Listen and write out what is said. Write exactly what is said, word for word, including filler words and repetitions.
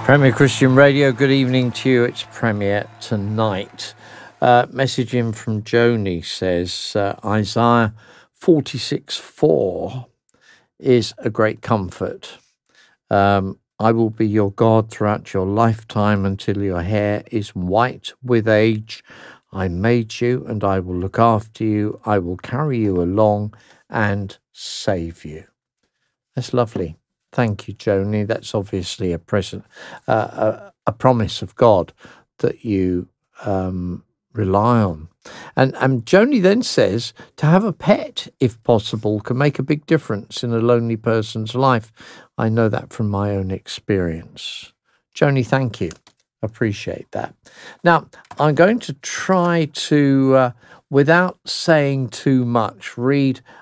Premier Christian Radio, good evening to you. It's Premier tonight. Uh, message in from Joni says, uh, Isaiah forty-six four is a great comfort. Um, I will be your God throughout your lifetime until your hair is white with age. I made you and I will look after you. I will carry you along and save you. That's lovely. Thank you, Joni. That's obviously a present, uh, a, a promise of God that you um, rely on. And, and Joni then says to have a pet, if possible, can make a big difference in a lonely person's life. I know that from my own experience. Joni, thank you. Appreciate that. Now, I'm going to try to, uh, without saying too much, read